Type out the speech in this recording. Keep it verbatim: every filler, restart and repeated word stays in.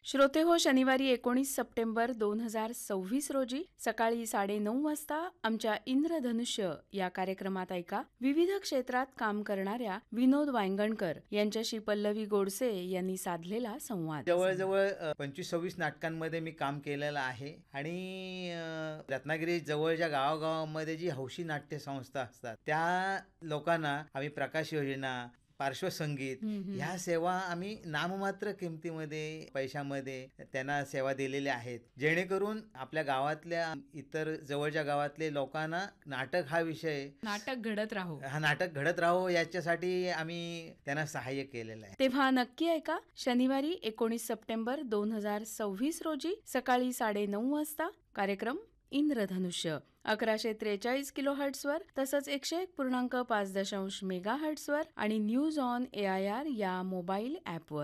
श्रोते हो, शनिवारी एकोणीस सप्टेंबर दोन हजार सव्वीस रोजी सकाळी साडेनऊ वाजता आमच्या इंद्रधनुष्य या कार्यक्रमात ऐका विविध क्षेत्रात काम करणाऱ्या विनोद वांगणकर यांच्याशी पल्लवी गोडसे यांनी साधलेला संवाद. जवळजवळ पंचवीस सव्वीस नाटकांमध्ये मी काम केलेलं आहे आणि रत्नागिरी जवळच्या गावागावामध्ये जी हौशी नाट्य संस्था असतात त्या लोकांना आम्ही प्रकाश योजना, पार्श्वसंगीत ह्या सेवा आम्ही नाममात्र किमतीमध्ये पैशामध्ये त्यांना सेवा दिलेल्या आहेत, जेणेकरून आपल्या गावातल्या इतर जवळच्या गावातले लोकांना नाटक हा विषय नाटक घडत राहो हा नाटक घडत राहो याच्यासाठी आम्ही त्यांना सहाय्य केलेलं आहे. तेव्हा नक्की ऐका शनिवारी एकोणीस सप्टेंबर दोन हजार सव्वीस रोजी सकाळी साडेनऊ वाजता कार्यक्रम इंद्रधनुष्य अकराशे त्रेचाळीस किलो हर्ट्सवर तसंच एकशे एक पूर्णांक पाच दशांश मेगा हर्ट्सवर आणि news on A I R या मोबाईल ॲपवर.